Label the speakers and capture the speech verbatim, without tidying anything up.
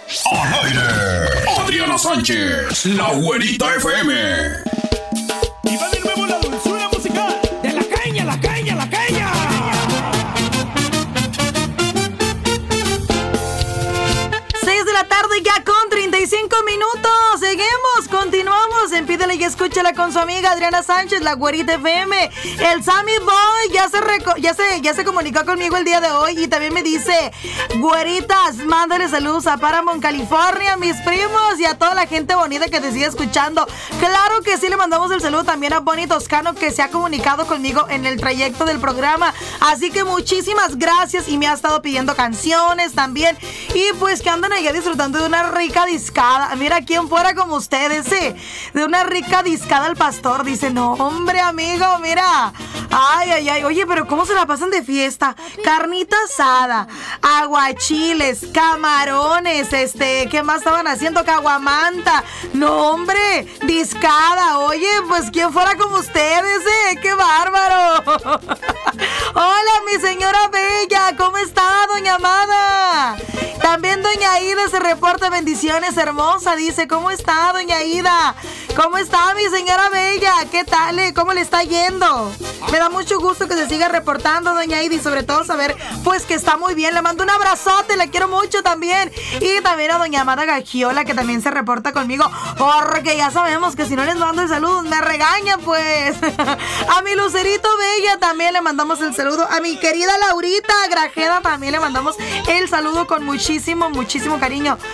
Speaker 1: Al aire, Adriana Sánchez, la Güerita F M.
Speaker 2: Y va de nuevo la dulzura musical de la caña, la caña, la caña.
Speaker 3: seis de la tarde ya con treinta y cinco minutos. Seguimos, continuamos en Pídele y Escúchala con su amiga Adriana Sánchez, la Güerita F M. El Sammy Boy ya se, reco- ya, se, ya se comunicó conmigo el día de hoy y también me dice: güeritas, mándale saludos a Paramount, California, mis primos y a toda la gente bonita que te sigue escuchando. Claro que sí, le mandamos el saludo también a Bonnie Toscano, que se ha comunicado conmigo en el trayecto del programa. Así que muchísimas gracias, y me ha estado pidiendo canciones también. Y pues que andan allá disfrutando de una rica discada. Mira, quién fuera como ustedes, ¿sí? De una rica discada al pastor. Dice: no, hombre, amigo, mira. Ay, ay, ay. Oye, pero ¿cómo se la pasan de fiesta? Carnita asada, aguachiles, camarones, este, ¿qué más estaban haciendo? Caguamanta. No, hombre, discada. Oye, pues quién fuera como ustedes, ¿eh? ¡Qué bárbaro! Hola, mi señora bella. ¿Cómo está, doña Amada? También doña Aida se reporta. Bendiciones, hermosa. Dice: ¿cómo está, doña Aida? ¿Cómo está, mi señora bella? ¿Qué tal? eh? ¿Cómo le está yendo? Me da mucho gusto que se siga reportando, doña Aida, y sobre todo saber, pues, que está muy bien. Le mando un abrazote, la quiero mucho también. Y también a doña Amada Gagiola, que también se reporta conmigo, porque ya sabemos que si no les mando el saludo, me regañan, pues. A mi Lucerito bella también le mandamos el saludo. A mi querida Laurita Grajeda también le mandamos el saludo con muchísimo, muchísimo cariño.